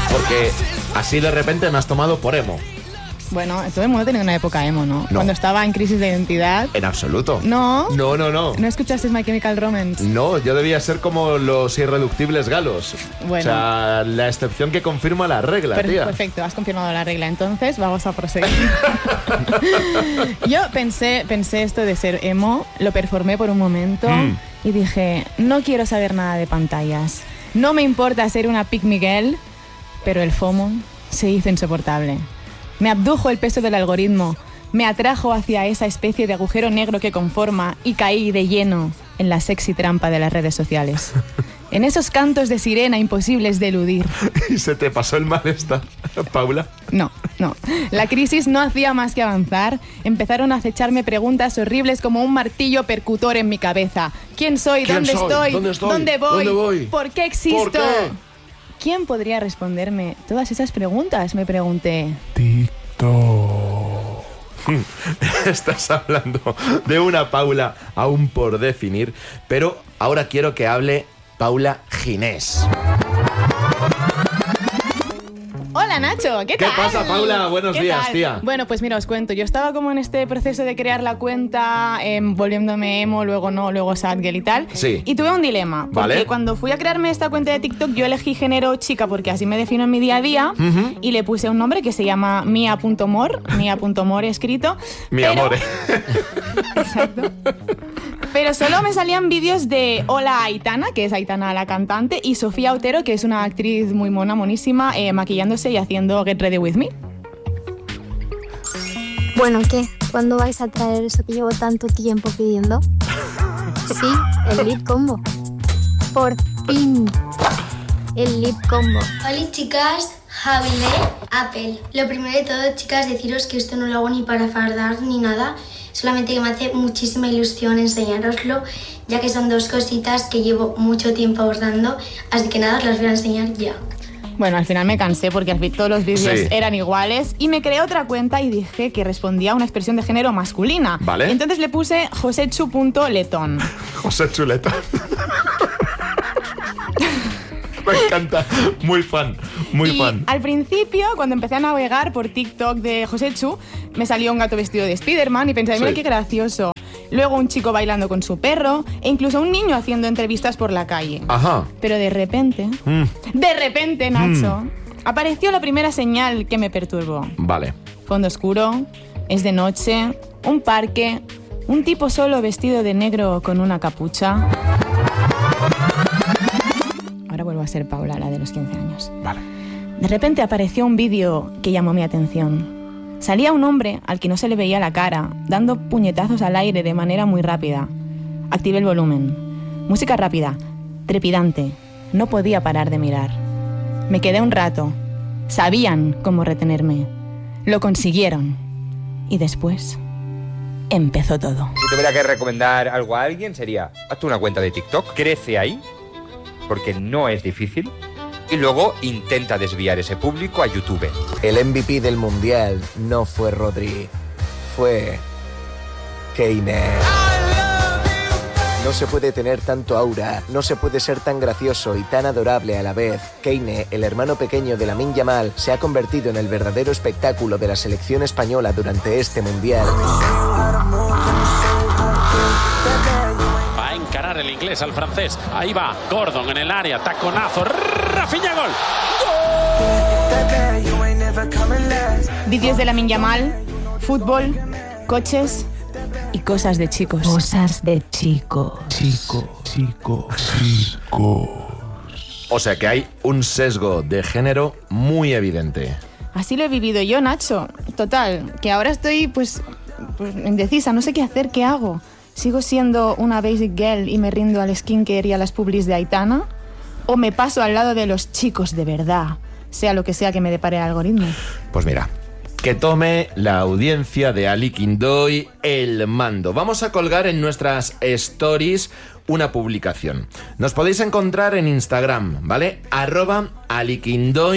Porque así de repente me has tomado por emo. Bueno, todo el mundo tenía una época emo, ¿no? Cuando estaba en crisis de identidad. En absoluto. ¿No? No. ¿No escuchaste My Chemical Romance? No, yo debía ser como los irreductibles galos. Bueno. O sea, la excepción que confirma la regla, tía. Perfecto, has confirmado la regla. Entonces, vamos a proseguir. Yo pensé esto de ser emo, lo performé por un momento y dije, no quiero saber nada de pantallas. No me importa ser una pick Miguel, pero el FOMO se hizo insoportable. Me abdujo el peso del algoritmo, me atrajo hacia esa especie de agujero negro que conforma y caí de lleno en la sexy trampa de las redes sociales. En esos cantos de sirena imposibles de eludir. ¿Y se te pasó el malestar, Paula? No. La crisis no hacía más que avanzar. Empezaron a acecharme preguntas horribles como un martillo percutor en mi cabeza. ¿Quién soy? ¿Dónde estoy? ¿Dónde voy? ¿Por qué existo? ¿Por qué? ¿Quién podría responderme todas esas preguntas? Me pregunté. TikTok. Estás hablando de una Paula aún por definir, pero ahora quiero que hable Paula Ginés. Hola Nacho, ¿qué tal? ¿Qué pasa, Paula? Buenos días, tía. Bueno, pues mira, os cuento. Yo estaba como en este proceso de crear la cuenta, volviéndome emo, luego no, luego sad girl y tal. Sí. Y tuve un dilema. Porque Vale. cuando fui a crearme esta cuenta de TikTok, yo elegí género chica porque así me defino en mi día a día. Y le puse un nombre que se llama Mia.mor. Mia.mor escrito. Mi amor. Exacto. Pero solo me salían vídeos de Hola Aitana, que es Aitana la cantante, y Sofía Otero, que es una actriz muy mona, monísima, maquillándose y haciendo Get Ready With Me. Bueno, ¿qué? ¿Cuándo vais a traer eso que llevo tanto tiempo pidiendo? Sí, el lip combo. Por fin. El lip combo. Hola chicas, Javi de Apple. Lo primero de todo, chicas, deciros que esto no lo hago ni para fardar ni nada, solamente que me hace muchísima ilusión enseñároslo, ya que son dos cositas que llevo mucho tiempo ahorrando, así que nada, os las voy a enseñar ya. Bueno, al final me cansé porque al fin todos los vídeos eran iguales y me creé otra cuenta y dije que respondía a una expresión de género masculina. Vale. Entonces le puse josechu.letón. José Chuleta. Me encanta. Muy fan. Al principio, cuando empecé a navegar por TikTok de Josechu, me salió un gato vestido de Spiderman y pensé, mira qué gracioso. Luego un chico bailando con su perro e incluso un niño haciendo entrevistas por la calle. Ajá. Pero de repente, Nacho, apareció la primera señal que me perturbó. Vale. Fondo oscuro, es de noche, un parque, un tipo solo vestido de negro con una capucha. Ahora vuelvo a ser Paula, la de los 15 años. Vale. De repente apareció un vídeo que llamó mi atención. Salía un hombre al que no se le veía la cara, dando puñetazos al aire de manera muy rápida. Activé el volumen. Música rápida, trepidante. No podía parar de mirar. Me quedé un rato. Sabían cómo retenerme. Lo consiguieron. Y después empezó todo. Si tuviera que recomendar algo a alguien sería, hazte una cuenta de TikTok, crece ahí, porque no es difícil, y luego intenta desviar ese público a YouTube. El MVP del Mundial no fue Rodri, fue Keine. No se puede tener tanto aura, no se puede ser tan gracioso y tan adorable a la vez. Keine, el hermano pequeño de Lamine Yamal, se ha convertido en el verdadero espectáculo de la selección española durante este Mundial. Va a encarar el inglés al francés. Ahí va Gordon en el área, taconazo, Rafinha, gol. Vídeos de Lamine Yamal, fútbol, coches y cosas de chicos. Cosas de chicos. Chicos. O sea que hay un sesgo de género muy evidente. Así lo he vivido yo, Nacho. Total, que ahora estoy pues indecisa, no sé qué hacer, qué hago. ¿Sigo siendo una basic girl y me rindo al skincare y a las publis de Aitana? ¿O me paso al lado de los chicos de verdad, sea lo que sea que me depare el algoritmo? Pues mira, que tome la audiencia de Ali Quindoy el mando. Vamos a colgar en nuestras stories una publicación. Nos podéis encontrar en Instagram, ¿vale? @aliquindoy_.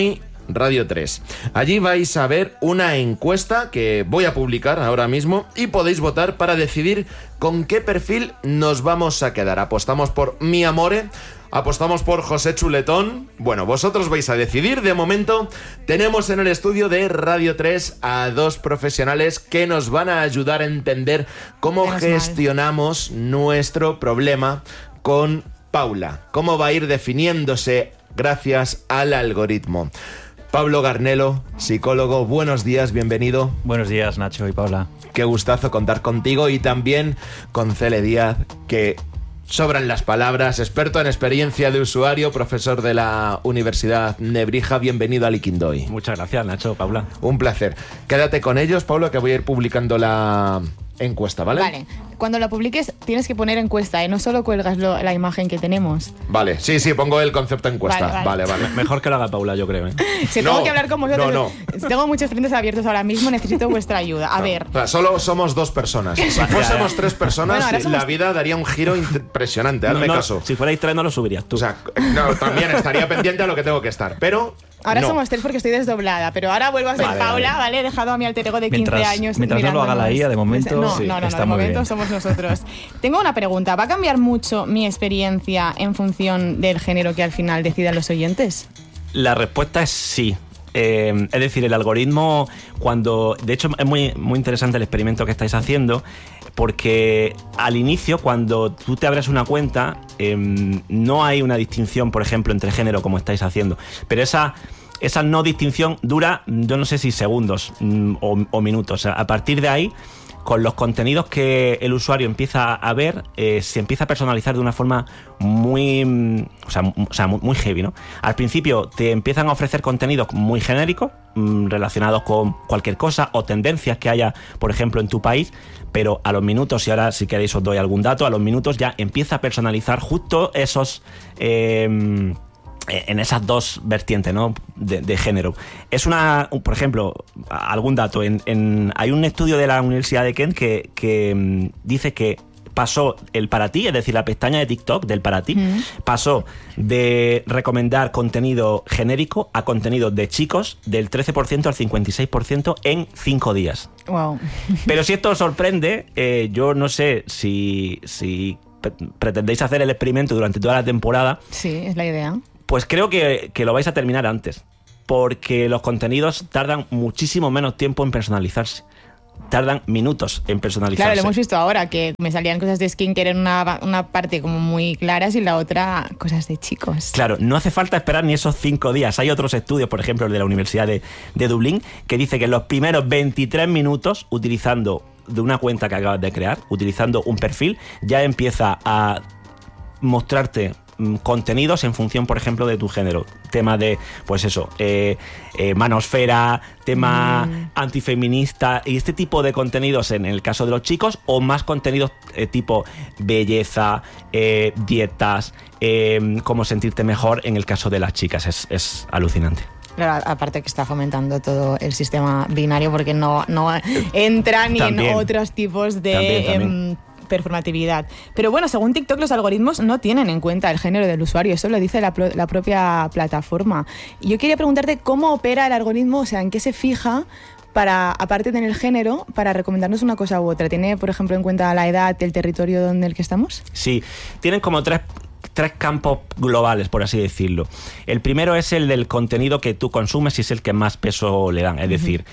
Radio 3. Allí vais a ver una encuesta que voy a publicar ahora mismo y podéis votar para decidir con qué perfil nos vamos a quedar. ¿Apostamos por Mi Amore? ¿Apostamos por José Chuletón? Bueno, vosotros vais a decidir. De momento tenemos en el estudio de Radio 3 a dos profesionales que nos van a ayudar a entender cómo gestionamos nuestro problema con Paula. Cómo va a ir definiéndose gracias al algoritmo. Pablo Garnelo, psicólogo, buenos días, bienvenido. Buenos días, Nacho y Paula. Qué gustazo contar contigo y también con Cele Díaz, que sobran las palabras, experto en experiencia de usuario, profesor de la Universidad Nebrija. Bienvenido a Liquindoy. Muchas gracias, Nacho, Paula. Un placer. Quédate con ellos, Pablo, que voy a ir publicando la encuesta, ¿vale? Vale. Cuando la publiques tienes que poner encuesta, ¿eh? No solo cuelgas la imagen que tenemos. Vale, sí, pongo el concepto encuesta. Vale. Mejor que lo haga Paula, yo creo, ¿eh? Si tengo que hablar con vosotros. No. Tengo muchos frentes abiertos ahora mismo, necesito vuestra ayuda. A ver. O sea, solo somos 2 personas. Si fuésemos 3 personas, la vida daría un giro impresionante. Hazme caso. Si fuerais 3 no lo subirías tú. O sea, también estaría pendiente a lo que tengo que estar, pero... Ahora somos 3 porque estoy desdoblada, pero ahora vuelvo a ser Paula, ¿vale? He dejado a mi alter ego de 15 años. Mientras no lo haga la IA, de momento No, de momento bien. Somos nosotros. Tengo una pregunta. ¿Va a cambiar mucho mi experiencia en función del género que al final decidan los oyentes? La respuesta es sí. Es decir, el algoritmo, de hecho es muy interesante el experimento que estáis haciendo, porque al inicio, cuando tú te abres una cuenta, no hay una distinción, por ejemplo, entre género como estáis haciendo, pero esa no distinción dura, yo no sé si segundos o minutos. O sea, a partir de ahí, con los contenidos que el usuario empieza a ver, se empieza a personalizar de una forma muy heavy, ¿no? Al principio te empiezan a ofrecer contenidos muy genéricos, relacionados con cualquier cosa o tendencias que haya, por ejemplo, en tu país, pero a los minutos, y ahora si queréis os doy algún dato, a los minutos ya empieza a personalizar justo esos... en esas dos vertientes, ¿no? de género. Es por ejemplo, algún dato. Hay un estudio de la Universidad de Kent que dice que pasó el para ti, es decir, la pestaña de TikTok del para ti, pasó de recomendar contenido genérico a contenido de chicos del 13% al 56% en 5 días. Wow. Pero si esto os sorprende, yo no sé si pretendéis hacer el experimento durante toda la temporada. Sí, es la idea. Pues creo que lo vais a terminar antes, porque los contenidos tardan muchísimo menos tiempo en personalizarse. Tardan minutos en personalizarse. Claro, lo hemos visto ahora, que me salían cosas de skincare en una parte como muy claras y la otra cosas de chicos. Claro, no hace falta esperar ni esos 5 días. Hay otros estudios, por ejemplo, el de la Universidad de Dublín, que dice que en los primeros 23 minutos, utilizando de una cuenta que acabas de crear, utilizando un perfil, ya empieza a mostrarte contenidos en función, por ejemplo, de tu género. Tema de, pues eso, manosfera, tema antifeminista y este tipo de contenidos en el caso de los chicos, o más contenidos tipo belleza, dietas, cómo sentirte mejor en el caso de las chicas. Es alucinante. Claro, aparte que está fomentando todo el sistema binario porque no entra ni en otros tipos de... También. Performatividad. Pero bueno, según TikTok, los algoritmos no tienen en cuenta el género del usuario. Eso lo dice la propia plataforma. Y yo quería preguntarte cómo opera el algoritmo, o sea, en qué se fija para, aparte de en el género, para recomendarnos una cosa u otra. ¿Tiene, por ejemplo, en cuenta la edad, el territorio en el que estamos? Sí, tienen como tres campos globales, por así decirlo. El primero es el del contenido que tú consumes y es el que más peso le dan. Es decir,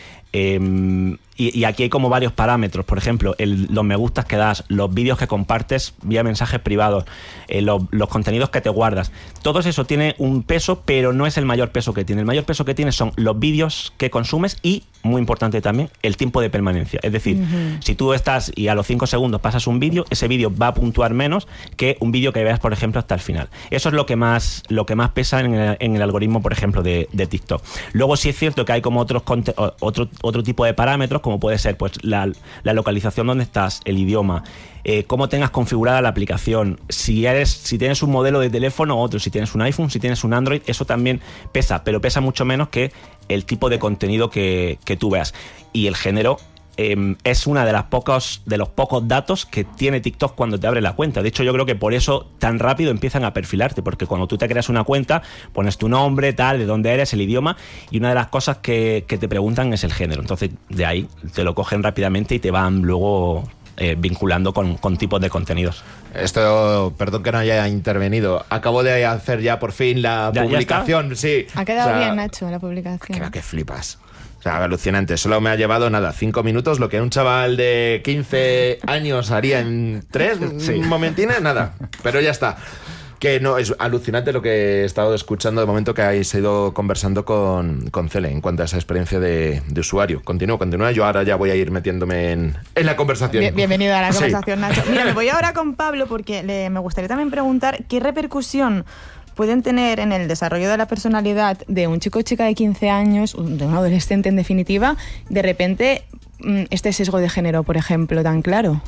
y aquí hay como varios parámetros. Por ejemplo, los me gustas que das, los vídeos que compartes vía mensajes privados, los contenidos que te guardas. Todo eso tiene un peso, pero no es el mayor peso que tiene. El mayor peso que tiene son los vídeos que consumes y, muy importante también, el tiempo de permanencia. Es decir, si tú estás y a los 5 segundos pasas un vídeo, ese vídeo va a puntuar menos que un vídeo que veas, por ejemplo, hasta el final. Eso es lo que más pesa en el algoritmo, por ejemplo, de TikTok. Luego sí es cierto que hay como otro tipo de parámetros, como puede ser pues la localización donde estás, el idioma, cómo tengas configurada la aplicación, si tienes un modelo de teléfono o otro, si tienes un iPhone, si tienes un Android. Eso también pesa, pero pesa mucho menos que el tipo de contenido que tú veas. Y el género es una de los pocos datos que tiene TikTok cuando te abre la cuenta. De hecho, yo creo que por eso tan rápido empiezan a perfilarte, porque cuando tú te creas una cuenta, pones tu nombre, tal, de dónde eres, el idioma, y una de las cosas que te preguntan es el género. Entonces, de ahí te lo cogen rápidamente y te van luego vinculando con tipos de contenidos. Esto, perdón que no haya intervenido, acabo de hacer ya por fin la publicación. Sí. Ha quedado bien, Nacho, la publicación. Que flipas. O sea, alucinante. Solo me ha llevado, 5 minutos, lo que un chaval de 15 años haría en 3 momentines, nada. Pero ya está. Que no, es alucinante lo que he estado escuchando de momento que habéis ido conversando con Cele en cuanto a esa experiencia de usuario. Continúa. Yo ahora ya voy a ir metiéndome en la conversación. Bienvenido a la conversación, Nacho. Mira, me voy ahora con Pablo porque me gustaría también preguntar qué repercusión pueden tener en el desarrollo de la personalidad de un chico o chica de 15 años, de un adolescente en definitiva, de repente este sesgo de género, por ejemplo, tan claro.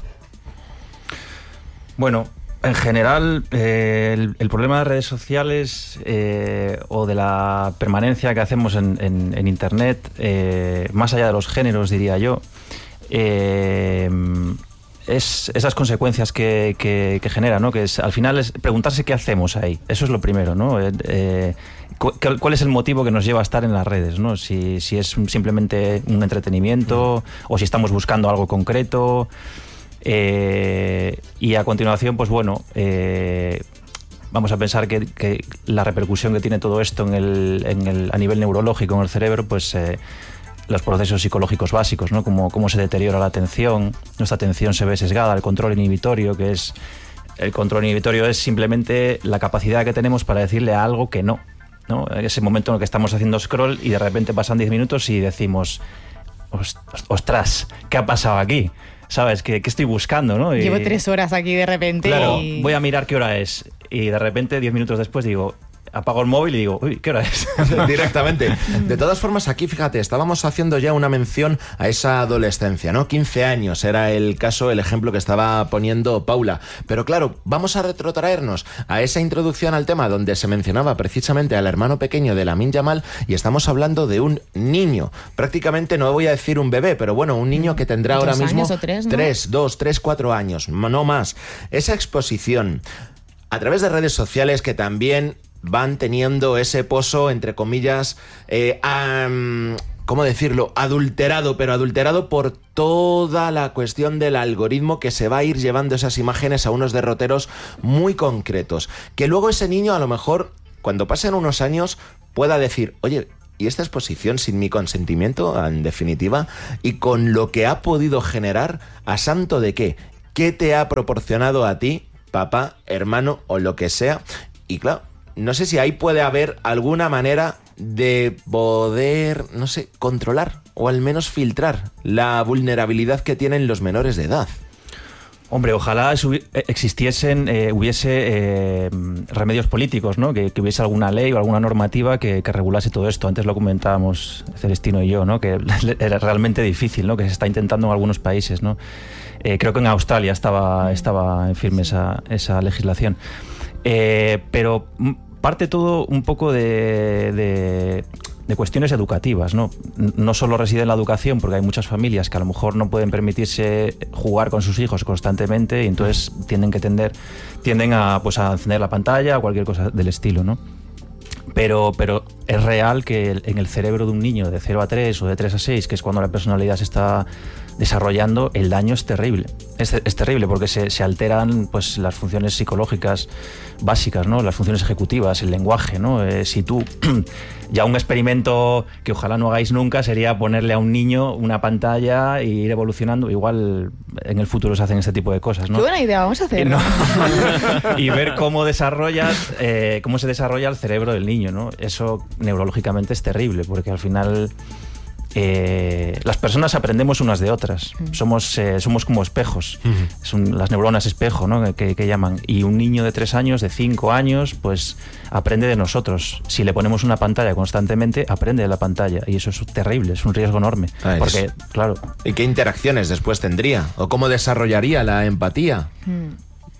Bueno, en general, el problema de redes sociales o de la permanencia que hacemos en Internet, más allá de los géneros, diría yo, es esas consecuencias que genera, ¿no? Que es, al final es preguntarse qué hacemos ahí. Eso es lo primero, ¿no? ¿Cuál es el motivo que nos lleva a estar en las redes, ¿no? Si es simplemente un entretenimiento o si estamos buscando algo concreto. Y a continuación, pues bueno, vamos a pensar que la repercusión que tiene todo esto a nivel neurológico en el cerebro, pues los procesos psicológicos básicos, ¿no? Cómo se deteriora la atención, nuestra atención se ve sesgada, el control inhibitorio, el control inhibitorio es simplemente la capacidad que tenemos para decirle a algo que no, ¿no? En ese momento en el que estamos haciendo scroll y de repente pasan 10 minutos y decimos, ostras, ¿qué ha pasado aquí? ¿Sabes? ¿Qué estoy buscando, no? Llevo 3 horas aquí de repente. Claro, voy a mirar qué hora es. Y de repente, 10 minutos después, digo, apago el móvil y digo, uy, ¿qué hora es? Directamente. De todas formas, aquí, fíjate, estábamos haciendo ya una mención a esa adolescencia, ¿no? 15 años era el caso, el ejemplo que estaba poniendo Paula. Pero claro, vamos a retrotraernos a esa introducción al tema donde se mencionaba precisamente al hermano pequeño de Lamine Yamal y estamos hablando de un niño. Prácticamente, no voy a decir un bebé, pero bueno, un niño que tendrá ahora mismo 3, 4 años, no más. Esa exposición a través de redes sociales que también van teniendo ese pozo, entre comillas, ¿cómo decirlo? Adulterado, pero adulterado por toda la cuestión del algoritmo que se va a ir llevando esas imágenes a unos derroteros muy concretos. Que luego ese niño, a lo mejor, cuando pasen unos años, pueda decir, oye, ¿y esta exposición sin mi consentimiento, en definitiva? Y con lo que ha podido generar, ¿a santo de qué? ¿Qué te ha proporcionado a ti, papá, hermano o lo que sea? Y claro, no sé si ahí puede haber alguna manera de poder, no sé, controlar o al menos filtrar la vulnerabilidad que tienen los menores de edad. Hombre, ojalá hubiese remedios políticos, ¿no? Que hubiese alguna ley o alguna normativa que regulase todo esto. Antes lo comentábamos Celestino y yo, ¿no? Que era realmente difícil, ¿no? Que se está intentando en algunos países, ¿no? Creo que en Australia estaba en firme esa legislación. Pero parte todo un poco de cuestiones educativas, ¿no? No solo reside en la educación, porque hay muchas familias que a lo mejor no pueden permitirse jugar con sus hijos constantemente y entonces tienden a encender la pantalla o cualquier cosa del estilo, ¿no? Pero es real que en el cerebro de un niño de 0 a 3 o de 3 a 6, que es cuando la personalidad se está desarrollando, el daño es terrible. Es terrible porque se alteran pues las funciones psicológicas básicas, ¿no? Las funciones ejecutivas, el lenguaje, ¿no? Si tú, ya un experimento que ojalá no hagáis nunca sería ponerle a un niño una pantalla e ir evolucionando. Igual en el futuro se hacen este tipo de cosas, ¿no? Qué buena idea, vamos a hacerlo. Y ver cómo se desarrolla el cerebro del niño, ¿no? Eso neurológicamente es terrible porque al final las personas aprendemos unas de otras. Somos como espejos. Son las neuronas espejo, ¿no? que llaman. Y un niño de 3 años, de 5 años, pues aprende de nosotros. Si le ponemos una pantalla constantemente, aprende de la pantalla. Y eso es terrible, es un riesgo enorme. Porque, claro. ¿Y qué interacciones después tendría? ¿O cómo desarrollaría la empatía?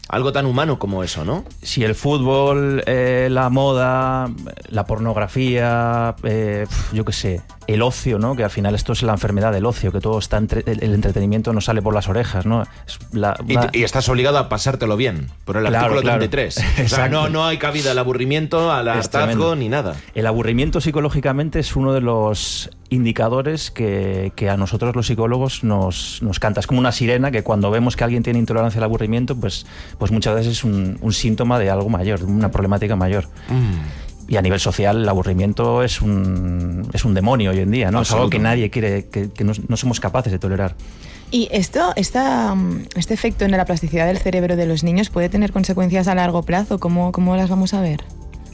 algo tan humano como eso, ¿no? Sí, el fútbol, la moda, la pornografía, yo qué sé, el ocio, ¿no? Que al final esto es la enfermedad del ocio, que todo está el entretenimiento no sale por las orejas, ¿no? Y estás obligado a pasártelo bien, por el artículo 33. O sea, no hay cabida al aburrimiento, al hartazgo, ni nada. El aburrimiento psicológicamente es uno de los indicadores que a nosotros los psicólogos nos canta. Es como una sirena que cuando vemos que alguien tiene intolerancia al aburrimiento, pues muchas veces es un síntoma de algo mayor, de una problemática mayor. Y a nivel social el aburrimiento es un demonio hoy en día, ¿no? Es algo que nadie quiere, que no somos capaces de tolerar. ¿Y este efecto en la plasticidad del cerebro de los niños puede tener consecuencias a largo plazo? ¿Cómo las vamos a ver?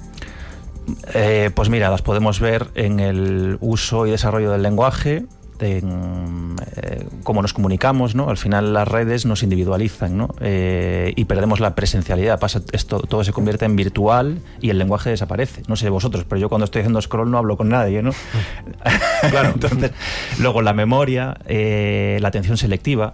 Pues mira, las podemos ver en el uso y desarrollo del lenguaje, en cómo nos comunicamos, ¿no? Al final las redes nos individualizan, ¿no? Y perdemos la presencialidad. Todo se convierte en virtual y el lenguaje desaparece. No sé vosotros, pero yo cuando estoy haciendo scroll no hablo con nadie, ¿no? Claro. Entonces, luego la memoria, la atención selectiva,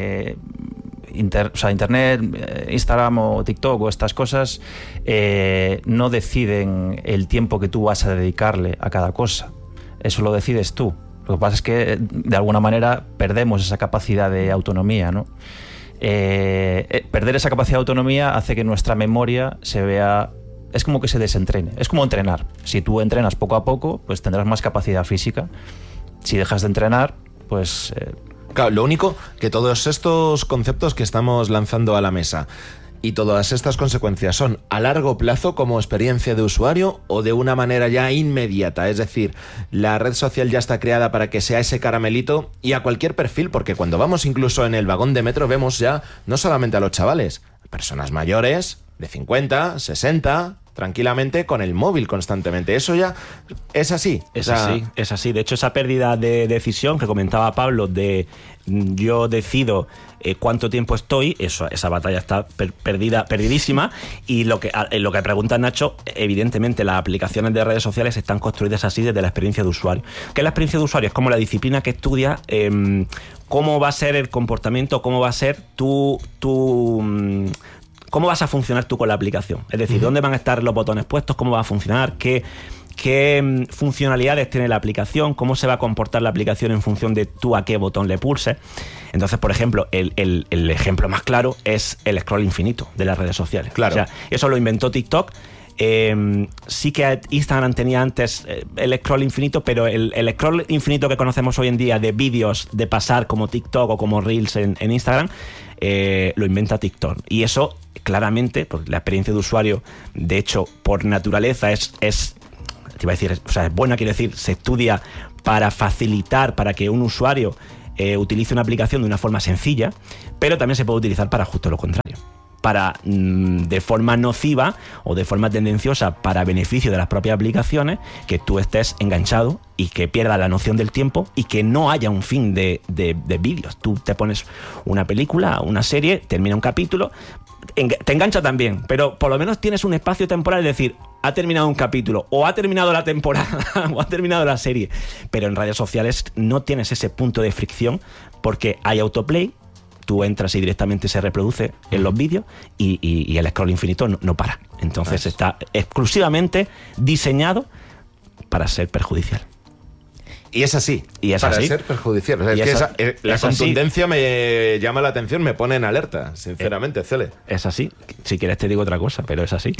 Internet, Instagram o TikTok o estas cosas no deciden el tiempo que tú vas a dedicarle a cada cosa. Eso lo decides tú. Lo que pasa es que de alguna manera perdemos esa capacidad de autonomía, ¿no? Perder esa capacidad de autonomía hace que nuestra memoria se vea... Es como que se desentrene. Es como entrenar. Si tú entrenas poco a poco, pues tendrás más capacidad física. Si dejas de entrenar, pues... Claro, lo único que todos estos conceptos que estamos lanzando a la mesa y todas estas consecuencias son a largo plazo como experiencia de usuario o de una manera ya inmediata. Es decir, la red social ya está creada para que sea ese caramelito y a cualquier perfil, porque cuando vamos incluso en el vagón de metro vemos ya no solamente a los chavales, personas mayores de 50, 60... tranquilamente con el móvil constantemente. Eso ya es así. Es así. De hecho, esa pérdida de decisión que comentaba Pablo, de yo decido cuánto tiempo estoy, esa batalla está perdidísima. Y lo que pregunta Nacho, evidentemente las aplicaciones de redes sociales están construidas así desde la experiencia de usuario. ¿Qué es la experiencia de usuario? Es como la disciplina que estudia cómo va a ser el comportamiento, cómo va a ser cómo vas a funcionar tú con la aplicación. Es decir, dónde van a estar los botones puestos, cómo va a funcionar, qué funcionalidades tiene la aplicación, cómo se va a comportar la aplicación en función de tú a qué botón le pulses. Entonces, por ejemplo, el ejemplo más claro es el scroll infinito de las redes sociales. Claro. O sea, eso lo inventó TikTok. Sí que Instagram tenía antes el scroll infinito, pero el scroll infinito que conocemos hoy en día de vídeos de pasar como TikTok o como Reels en Instagram, lo inventa TikTok. Y eso claramente, pues la experiencia de usuario, de hecho, por naturaleza es buena, quiero decir, se estudia para facilitar, para que un usuario utilice una aplicación de una forma sencilla, pero también se puede utilizar para justo lo contrario. Para de forma nociva o de forma tendenciosa para beneficio de las propias aplicaciones, que tú estés enganchado y que pierdas la noción del tiempo y que no haya un fin de vídeos. Tú te pones una película, una serie, termina un capítulo, te engancha también, pero por lo menos tienes un espacio temporal, es decir, ha terminado un capítulo o ha terminado la temporada o ha terminado la serie. Pero en redes sociales no tienes ese punto de fricción porque hay autoplay. Tú entras y directamente se reproduce en los vídeos y el scroll infinito no para. Entonces está exclusivamente diseñado para ser perjudicial. Y es así. Para ser perjudicial. O sea, la contundencia me llama la atención, me pone en alerta, sinceramente, Cele. Es así. Si quieres te digo otra cosa, pero es así.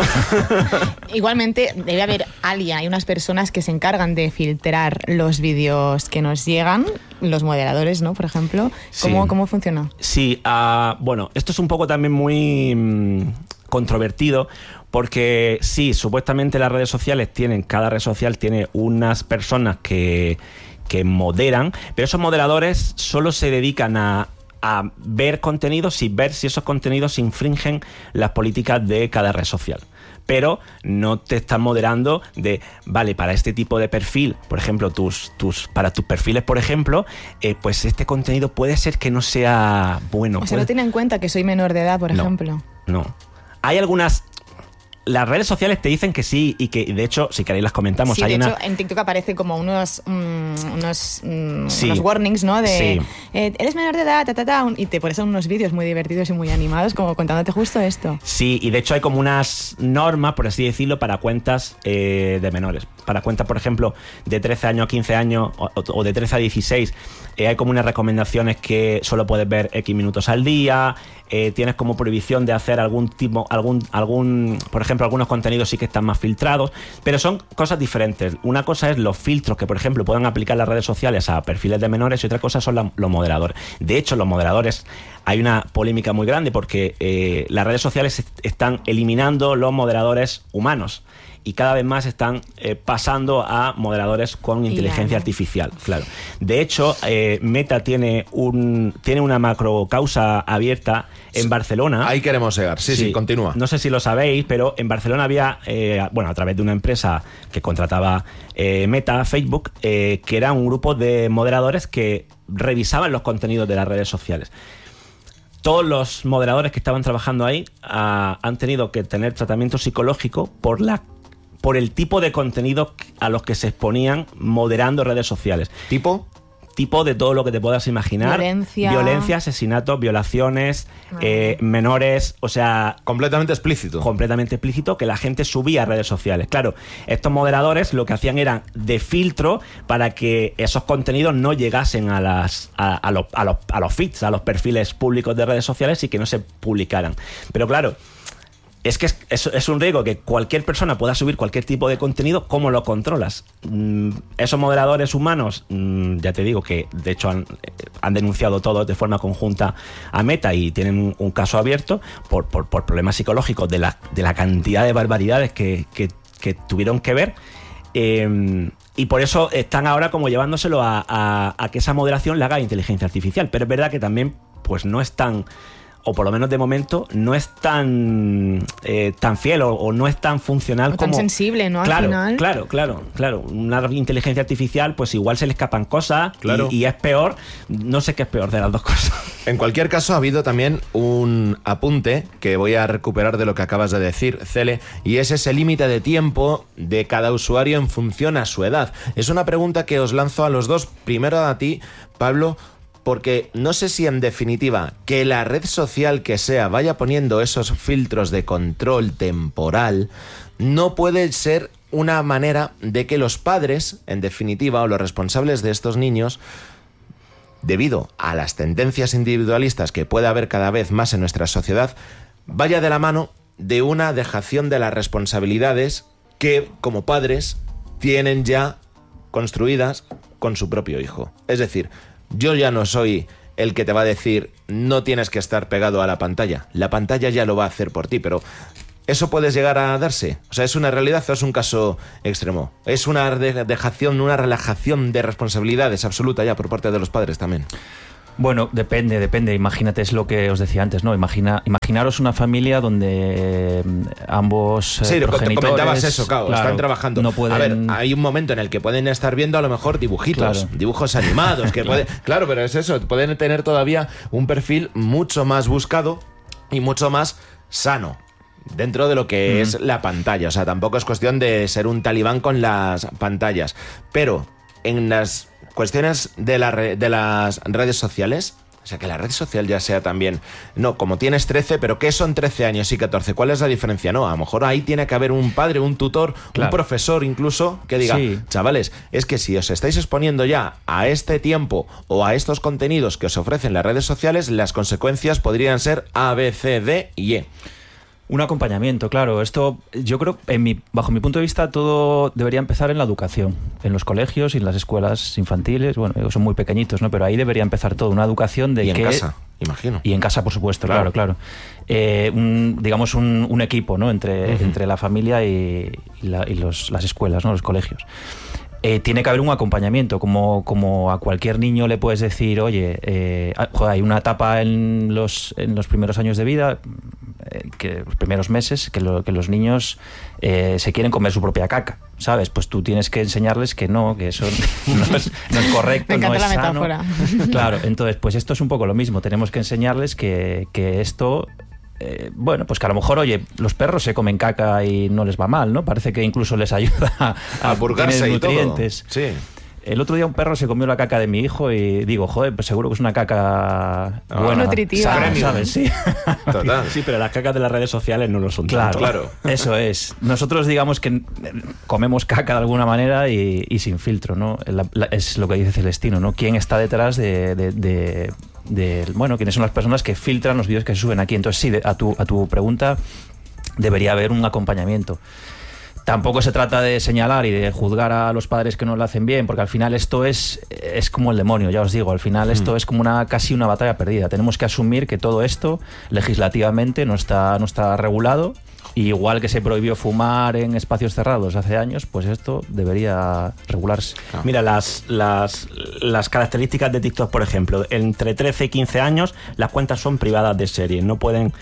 Igualmente debe haber hay unas personas que se encargan de filtrar los vídeos que nos llegan, los moderadores, ¿no? Por ejemplo. ¿Cómo funciona? Sí, bueno, esto es un poco también muy controvertido, porque sí, supuestamente las redes sociales cada red social tiene unas personas que moderan, pero esos moderadores solo se dedican a ver contenidos y ver si esos contenidos infringen las políticas de cada red social. Pero no te están moderando para este tipo de perfil, por ejemplo, para tus perfiles, por ejemplo, pues este contenido puede ser que no sea bueno. O sea, no tiene en cuenta que soy menor de edad, por ejemplo. No. Hay algunas... Las redes sociales te dicen que sí y que, de hecho, si queréis las comentamos. Sí, de hecho, en TikTok aparece como unos unos warnings, ¿no? De eres menor de edad, y te pones unos vídeos muy divertidos y muy animados como contándote justo esto. Sí, y de hecho hay como unas normas, por así decirlo, para cuentas de menores. Para cuentas, por ejemplo, de 13 años a 15 años o de 13 a 16, hay como unas recomendaciones que solo puedes ver X minutos al día, tienes como prohibición de hacer por ejemplo, algunos contenidos sí que están más filtrados, pero son cosas diferentes. Una cosa es los filtros que, por ejemplo, puedan aplicar las redes sociales a perfiles de menores, y otra cosa son los moderadores. De hecho, los moderadores, hay una polémica muy grande porque las redes sociales están eliminando los moderadores humanos y cada vez más están pasando a moderadores con inteligencia artificial, claro. De hecho, Meta tiene una macrocausa abierta en Barcelona. Ahí queremos llegar, sí, continúa. No sé si lo sabéis, pero en Barcelona había, a través de una empresa que contrataba Meta, Facebook, que era un grupo de moderadores que revisaban los contenidos de las redes sociales. Todos los moderadores que estaban trabajando ahí han tenido que tener tratamiento psicológico por el tipo de contenido a los que se exponían moderando redes sociales. ¿Tipo de todo lo que te puedas imaginar. Violencia, asesinatos, violaciones, menores, o sea... Completamente explícito. Completamente explícito, que la gente subía a redes sociales. Claro, estos moderadores lo que hacían era de filtro para que esos contenidos no llegasen a los feeds, a los perfiles públicos de redes sociales y que no se publicaran. Pero claro... Es que es un riesgo que cualquier persona pueda subir cualquier tipo de contenido. ¿Cómo lo controlas? Esos moderadores humanos, ya te digo que de hecho han denunciado todos de forma conjunta a Meta y tienen un caso abierto por problemas psicológicos de la cantidad de barbaridades que tuvieron que ver. Y por eso están ahora como llevándoselo a que esa moderación la haga inteligencia artificial. Pero es verdad que también pues no es tan... o por lo menos de momento, no es tan fiel o no es tan funcional o como... tan sensible, ¿no? Claro, al final. Claro. Una inteligencia artificial, pues igual se le escapan cosas y es peor. No sé qué es peor de las dos cosas. En cualquier caso, ha habido también un apunte que voy a recuperar de lo que acabas de decir, Cele, y es ese límite de tiempo de cada usuario en función a su edad. Es una pregunta que os lanzo a los dos. Primero a ti, Pablo, porque no sé si en definitiva que la red social que sea vaya poniendo esos filtros de control temporal no puede ser una manera de que los padres, en definitiva, o los responsables de estos niños, debido a las tendencias individualistas que puede haber cada vez más en nuestra sociedad, vaya de la mano de una dejación de las responsabilidades que, como padres, tienen ya construidas con su propio hijo. Es decir, yo ya no soy el que te va a decir no tienes que estar pegado a la pantalla ya lo va a hacer por ti, pero ¿eso puede llegar a darse? O sea, ¿es una realidad o es un caso extremo? ¿Es una dejación, una relajación de responsabilidades absoluta ya por parte de los padres también? Bueno, depende. Imagínate, es lo que os decía antes, ¿no? Imaginaros una familia donde ambos progenitores... comentabas eso, claro, están trabajando. No pueden... A ver, hay un momento en el que pueden estar viendo a lo mejor dibujitos, dibujos animados, que pueden... Claro, pero es eso, pueden tener todavía un perfil mucho más buscado y mucho más sano dentro de lo que es la pantalla. O sea, tampoco es cuestión de ser un talibán con las pantallas, pero en las cuestiones de las redes sociales, o sea, que la red social ya sea también, no, como tienes 13, pero ¿qué son 13 años y 14? ¿Cuál es la diferencia? No, a lo mejor ahí tiene que haber un padre, un tutor, un profesor incluso, que diga, chavales, es que si os estáis exponiendo ya a este tiempo o a estos contenidos que os ofrecen las redes sociales, las consecuencias podrían ser A, B, C, D y E. Un acompañamiento, claro. Esto, yo creo, bajo mi punto de vista, todo debería empezar en la educación, en los colegios y en las escuelas infantiles. Bueno, son muy pequeñitos, ¿no? Pero ahí debería empezar todo, una educación de y en casa, imagino. Y en casa, por supuesto, claro. Digamos un equipo, ¿no? Entre la familia y las escuelas, ¿no? Los colegios. Tiene que haber un acompañamiento, como a cualquier niño le puedes decir, oye, hay una etapa en los primeros años de vida, que los primeros meses, que los niños se quieren comer su propia caca, ¿sabes? Pues tú tienes que enseñarles que no, que eso no es correcto, Me encanta no es la sano. metáfora. Claro, entonces pues esto es un poco lo mismo, tenemos que enseñarles que esto... bueno, pues que a lo mejor, oye, los perros se comen caca y no les va mal, ¿no? Parece que incluso les ayuda a purgarse y nutrientes. todo. Sí. El otro día un perro se comió la caca de mi hijo y digo, joder, pues seguro que es una caca buena. Nutritiva. ¿Sabes? Sí. Total. Sí, pero las cacas de las redes sociales no lo son tanto. Claro. Eso es. Nosotros digamos que comemos caca de alguna manera y sin filtro, ¿no? Es lo que dice Celestino, ¿no? ¿Quién está detrás bueno, quiénes son las personas que filtran los vídeos que se suben aquí? Entonces sí, a tu pregunta, debería haber un acompañamiento. Tampoco se trata de señalar y de juzgar a los padres que no lo hacen bien, porque al final esto es como el demonio, ya os digo. Al final esto es como casi una batalla perdida. Tenemos que asumir que todo esto legislativamente no está regulado. Y igual que se prohibió fumar en espacios cerrados hace años, pues esto debería regularse. Mira, las características de TikTok, por ejemplo, entre 13 y 15 años las cuentas son privadas de serie, no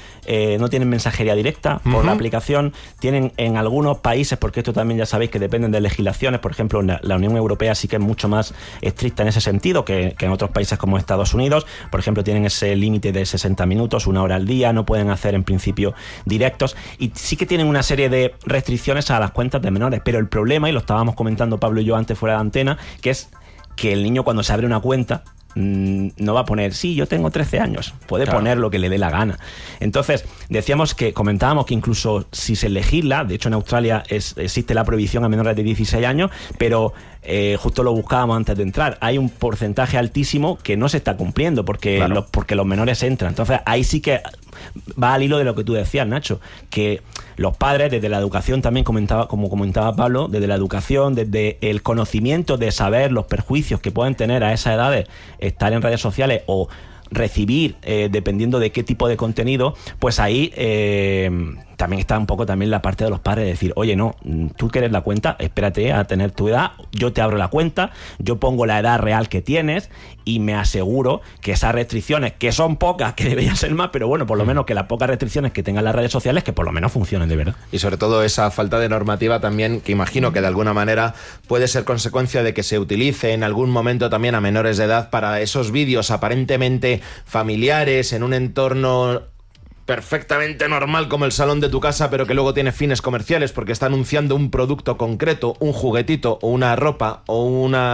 tienen mensajería directa por la aplicación, tienen en algunos países, porque esto también ya sabéis que dependen de legislaciones, por ejemplo, la Unión Europea sí que es mucho más estricta en ese sentido que en otros países como Estados Unidos. Por ejemplo, tienen ese límite de 60 minutos, 1 hora al día, no pueden hacer en principio directos, y sí que tienen una serie de restricciones a las cuentas de menores, pero el problema, y lo estábamos comentando Pablo y yo antes fuera de antena, que es que el niño cuando se abre una cuenta no va a poner, sí, yo tengo 13 años, puede poner lo que le dé la gana. Entonces, comentábamos que incluso si se legisla, de hecho en Australia existe la prohibición a menores de 16 años, pero justo lo buscábamos antes de entrar, hay un porcentaje altísimo que no se está cumpliendo porque los menores entran. Entonces ahí sí que va al hilo de lo que tú decías, Nacho, que los padres desde la educación también, como comentaba Pablo, desde la educación, desde el conocimiento de saber los perjuicios que pueden tener a esas edades estar en redes sociales o recibir, dependiendo de qué tipo de contenido, pues ahí también está un poco también la parte de los padres de decir, oye, no, tú quieres la cuenta, espérate a tener tu edad, yo te abro la cuenta, yo pongo la edad real que tienes y me aseguro que esas restricciones, que son pocas, que deberían ser más, pero bueno, por lo menos que las pocas restricciones que tengan las redes sociales, que por lo menos funcionen de verdad. Y sobre todo esa falta de normativa también, que imagino que de alguna manera puede ser consecuencia de que se utilice en algún momento también a menores de edad para esos vídeos aparentemente familiares en un entorno perfectamente normal como el salón de tu casa, pero que luego tiene fines comerciales porque está anunciando un producto concreto, un juguetito o una ropa o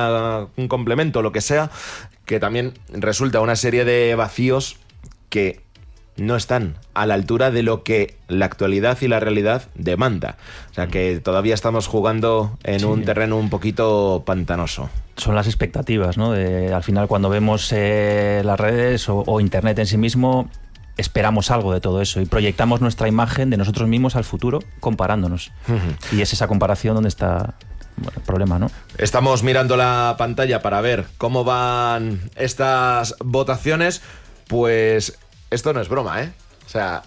un complemento, lo que sea, que también resulta una serie de vacíos que no están a la altura de lo que la actualidad y la realidad demanda. O sea que todavía estamos jugando en un terreno un poquito pantanoso. Son las expectativas, ¿no? Al final, cuando vemos las redes o Internet en sí mismo, esperamos algo de todo eso y proyectamos nuestra imagen de nosotros mismos al futuro comparándonos. Y es esa comparación donde está el problema, ¿no? Estamos mirando la pantalla para ver cómo van estas votaciones. Pues esto no es broma, ¿eh? O sea,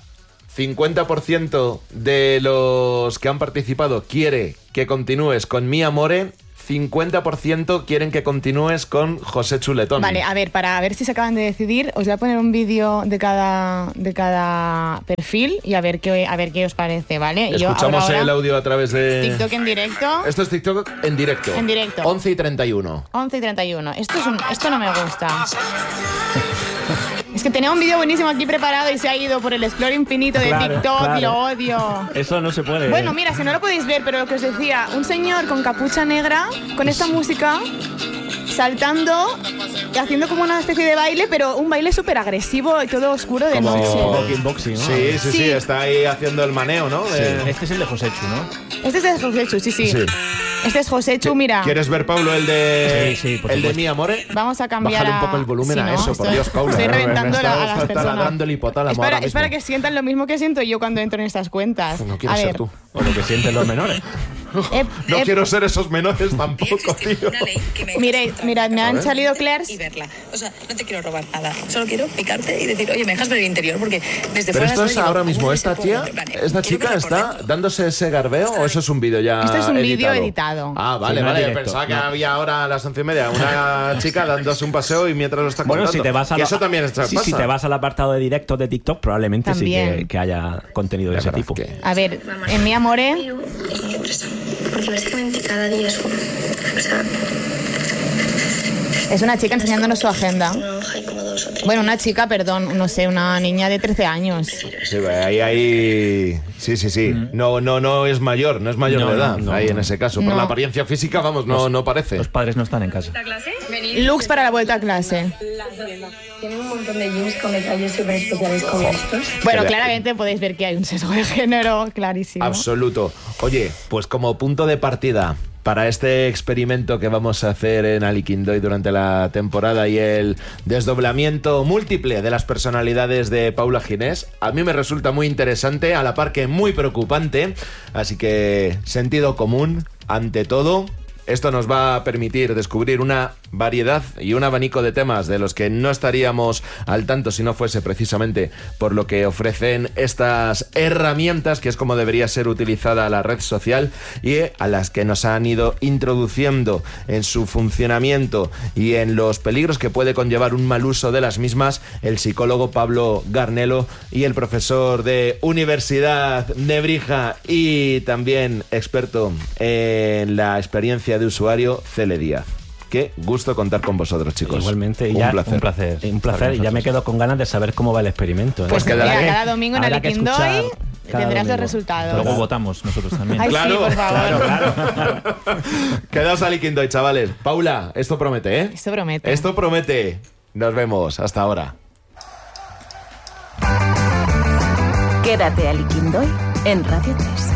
50% de los que han participado quiere que continúes con Mi Amore, 50% quieren que continúes con José Chuletón. Vale, a ver, para ver si se acaban de decidir, os voy a poner un vídeo de cada perfil y a ver qué os parece, ¿vale? Escuchamos el audio a través de TikTok en directo. Esto es TikTok en directo. En directo. 11:31. 11:31. Esto no me gusta. Es que tenía un vídeo buenísimo aquí preparado y se ha ido por el explore infinito de TikTok y lo odio. Eso no se puede. Bueno, mira, si no lo podéis ver, pero lo que os decía, un señor con capucha negra, con esta música, saltando, haciendo como una especie de baile, pero un baile súper agresivo y todo oscuro de como noche. Kickboxing, ¿no? Sí, está ahí haciendo el maneo, ¿no? Sí. Este es el de Josechu, ¿no? Este es de Josechu, sí. Este es Josechu, mira. ¿Quieres ver, Pablo, el de el de Mi Amore? Vamos a cambiar. Bájale un poco el volumen a eso, por Dios, Paulo. Estoy reventando a las está personas. ladrando el hipotálamo es para que sientan lo mismo que siento yo cuando entro en estas cuentas. No quieres ser tú. O lo que sienten los menores. No quiero ser esos menores tampoco, tío. Mirad, me han salido clairs. Y verla. O sea, no te quiero robar nada. Solo quiero picarte y decir, oye, me dejas ver el interior, porque desde Pero fuera... esto es ahora mismo, esta chica está dándose ese garbeo, ¿o eso es un vídeo ya Esto es un vídeo editado. Ah, vale. Pensaba que había ahora a las 11:30 una chica dándose un paseo y mientras lo está contando. Bueno, si te vas a eso también pasa. Si te vas al apartado de directos de TikTok, probablemente también. Sí que haya contenido de ese tipo. A ver, en Mi Amore... Porque básicamente cada día es o sea, Es una chica enseñándonos su agenda. Bueno, una chica, perdón, no sé, una niña de 13 años. Sí, ahí... Sí. No es mayor, no es mayor de edad, ahí en ese caso. Por la apariencia física, vamos, no parece. Los padres no están en casa. Looks para la vuelta a clase. Tienen un montón de jeans con detalles súper especiales como estos. Bueno, claramente podéis ver que hay un sesgo de género clarísimo. Absoluto. Oye, pues como punto de partida para este experimento que vamos a hacer en Aliquindoy durante la temporada y el desdoblamiento múltiple de las personalidades de Paula Ginés, a mí me resulta muy interesante, a la par que muy preocupante, así que sentido común ante todo. Esto nos va a permitir descubrir una variedad y un abanico de temas de los que no estaríamos al tanto si no fuese precisamente por lo que ofrecen estas herramientas, que es como debería ser utilizada la red social, y a las que nos han ido introduciendo en su funcionamiento y en los peligros que puede conllevar un mal uso de las mismas el psicólogo Pablo Garnelo y el profesor de Universidad Nebrija y también experto en la experiencia de usuario, Cele Díaz. Qué gusto contar con vosotros, chicos. Igualmente. Un placer. Un placer. Y ya me quedo con ganas de saber cómo va el experimento. Pues cada domingo en Aliquindoy tendrás los resultados. Luego votamos nosotros también. Ay, claro, sí, por favor. Claro. Quedaos Aliquindoy, chavales. Paula, esto promete, ¿eh? Esto promete. Nos vemos. Hasta ahora. Quédate Aliquindoy en Radio 3.